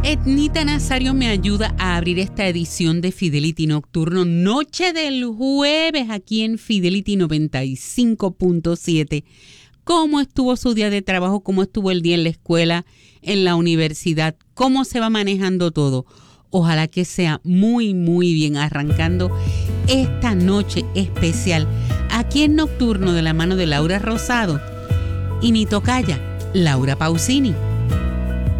Etnita Nazario me ayuda a abrir esta edición de Fidelity Nocturno, noche del jueves, aquí en Fidelity 95.7. ¿Cómo estuvo su día de trabajo? ¿Cómo estuvo el día en la escuela, en la universidad? ¿Cómo se va manejando todo? Ojalá que sea muy, muy bien, arrancando esta noche especial aquí en Nocturno de la mano de Laura Rosado y mi tocaya, Laura Pausini.